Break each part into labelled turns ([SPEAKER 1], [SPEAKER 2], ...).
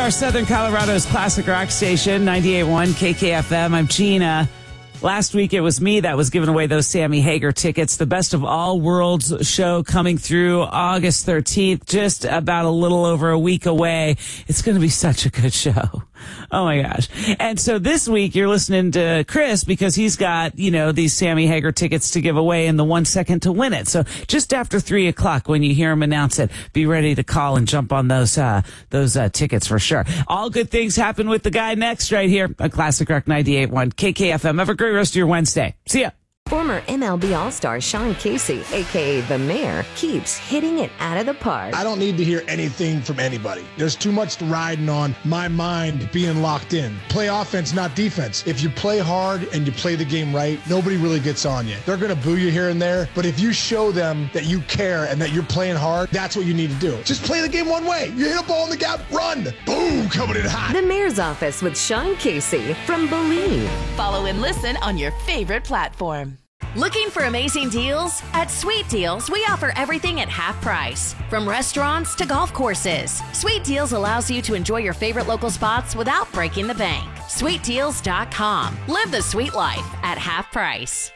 [SPEAKER 1] North Southern Colorado's classic rock station, 98.1 KKFM. I'm Gina. Last week, it was me that was giving away those Sammy Hagar tickets. The Best of All Worlds show coming through August 13th, just about a little over a week away. It's going to be such a good show. Oh, my gosh. And so this week, you're listening to Chris because he's got, these Sammy Hagar tickets to give away in the 1 second to win it. So just after 3 o'clock, when you hear him announce it, be ready to call and jump on those tickets for sure. All good things happen with the guy next right here on Classic Rock 98.1 KKFM. Have a great rest of your Wednesday. See ya.
[SPEAKER 2] Former MLB All-Star Sean Casey, a.k.a. The Mayor, keeps hitting it out of the park.
[SPEAKER 3] I don't need to hear anything from anybody. There's too much riding on my mind being locked in. Play offense, not defense. If you play hard and you play the game right, nobody really gets on you. They're going to boo you here and there, but if you show them that you care and that you're playing hard, that's what you need to do. Just play the game one way. You hit a ball in the gap, run. Boom, coming in hot.
[SPEAKER 2] The Mayor's Office with Sean Casey from Believe.
[SPEAKER 4] Follow and listen on your favorite platform. Looking for amazing deals? At Sweet Deals, we offer everything at half price. From restaurants to golf courses, Sweet Deals allows you to enjoy your favorite local spots without breaking the bank. SweetDeals.com. Live the sweet life at half price.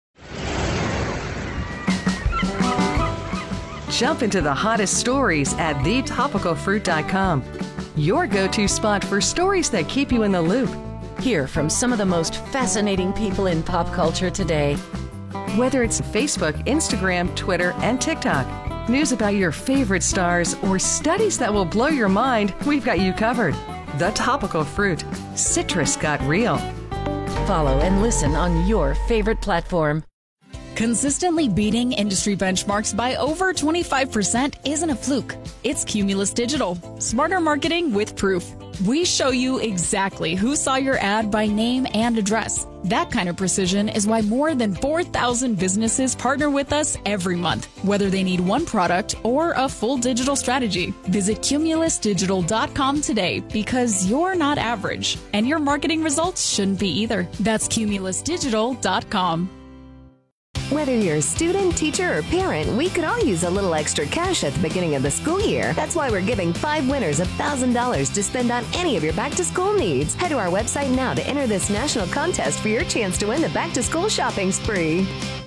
[SPEAKER 5] Jump into the hottest stories at thetopicalfruit.com. Your go-to spot for stories that keep you in the loop.
[SPEAKER 2] Hear from some of the most fascinating people in pop culture today.
[SPEAKER 5] Whether it's Facebook, Instagram, Twitter, and TikTok, news about your favorite stars, or studies that will blow your mind, we've got you covered. The Topical Fruit. Citrus got real.
[SPEAKER 2] Follow and listen on your favorite platform.
[SPEAKER 6] Consistently beating industry benchmarks by over 25% isn't a fluke. It's Cumulus Digital. Smarter marketing with proof. We show you exactly who saw your ad by name and address. That kind of precision is why more than 4,000 businesses partner with us every month, whether they need one product or a full digital strategy. Visit cumulusdigital.com today because you're not average, and your marketing results shouldn't be either. That's cumulusdigital.com.
[SPEAKER 2] Whether you're a student, teacher, or parent, we could all use a little extra cash at the beginning of the school year. That's why we're giving 5 winners $1,000 to spend on any of your back-to-school needs. Head to our website now to enter this national contest for your chance to win the back-to-school shopping spree.